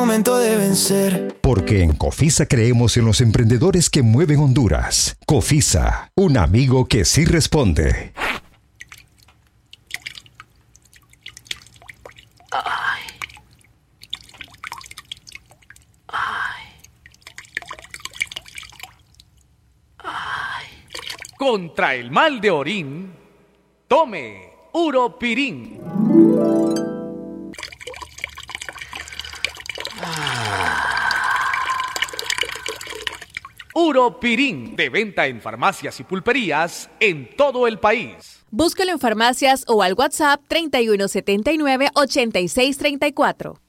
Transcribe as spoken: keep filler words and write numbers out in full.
momento de vencer. Porque en Cofisa creemos en los emprendedores que mueven Honduras. Cofisa, un amigo que sí responde. Ay. Ay. Ay. Contra el mal de orín, tome Uropirín. Uropirín, de venta en farmacias y pulperías en todo el país. Búscalo en farmacias o al WhatsApp treinta y uno setenta y nueve, ochenta y seis treinta y cuatro.